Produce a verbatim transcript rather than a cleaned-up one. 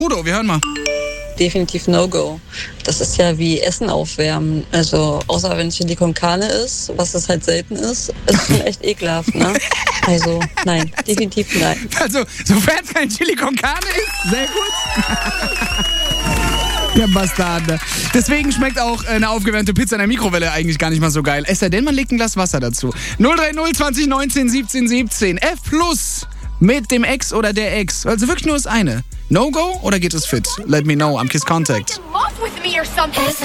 Udo, wir hören mal. Definitiv No-Go. Das ist ja wie Essen aufwärmen. Also, außer wenn Chili con Carne ist, was es halt selten ist, ist schon echt ekelhaft, ne? Also, nein, definitiv nein. Also, sofern es kein Chili con Carne ist, sehr gut. Der Bastard. Deswegen schmeckt auch eine aufgewärmte Pizza in der Mikrowelle eigentlich gar nicht mal so geil. Es sei denn, man legt ein Glas Wasser dazu. null drei null zwanzig neunzehn siebzehn siebzehn. F plus mit dem Ex oder der Ex. Also wirklich nur das eine. No-Go oder geht es fit? Let me know am Kiss Contact.